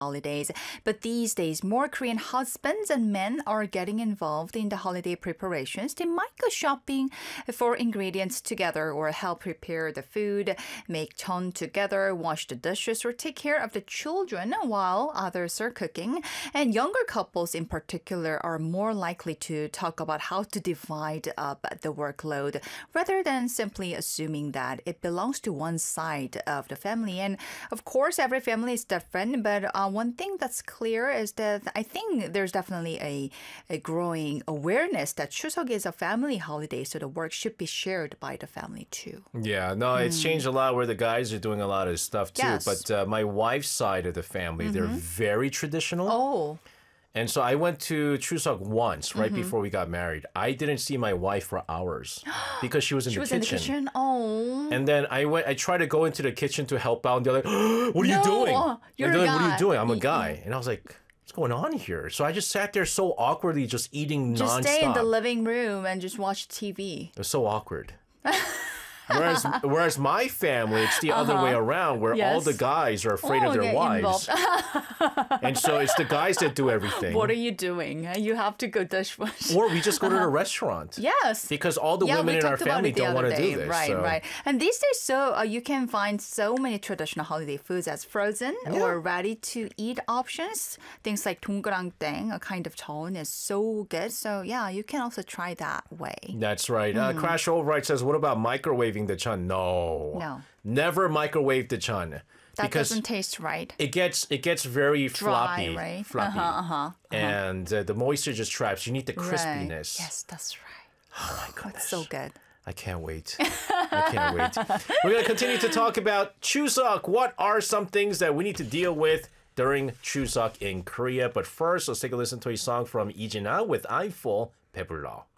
holidays. But these days, more Korean husbands and men are getting involved in the holiday preparations. They might go shopping for ingredients together or help prepare the food, make jeon together, wash the dishes, or take care of the children while others are cooking. And younger couples in particular are more likely to talk about how to divide up the workload rather than simply assuming that it belongs to one side of the family. And of course, every family is different, but one thing that's clear is that I think there's definitely a growing awareness that Chuseok is a family holiday, so the work should be shared by the family too. Yeah, no, it's changed a lot where the guys are doing a lot of stuff too. Yes. But my wife's side of the family, they're very traditional. Oh. And so I went to Chuseok once, right before we got married. I didn't see my wife for hours because she was in the kitchen. In the kitchen? Oh. And then I tried to go into the kitchen to help out, and they're like, what are you No, doing? you're They're a like, what are you guy. doing? I'm a guy. And I was like, what's going on here? So I just sat there so awkwardly, just eating Just nonstop. stay in the living room and just watch TV. It was so awkward. Whereas my family, it's the other way around, where all Yes. the guys are afraid of their get wives. And so it's the guys that do everything. What are you doing? You have to go dishwash. Or we just go to the restaurant. Yes. Because all the women we in our talked about family it the don't want other to day. do this. Right, so. right. And these days, so you can find so many traditional holiday foods as frozen or ready-to-eat options. Things like 동그랑땡, a kind of jeon, is so good. So yeah, you can also try that way. That's right. Crash Override says, what about microwaving the chun? No. Never microwave the chun. That because doesn't taste right. it gets very Dry, floppy. right? Floppy. And the moisture just traps. You need the crispiness. Right. Yes, that's right. Oh my goodness. It's so good. I can't wait. I can't wait. We're going to continue to talk about Chuseok. What are some things that we need to deal with during Chuseok in Korea? But first, let's take a listen to a song from Lee Jin-ah with I'm Full, 배불러.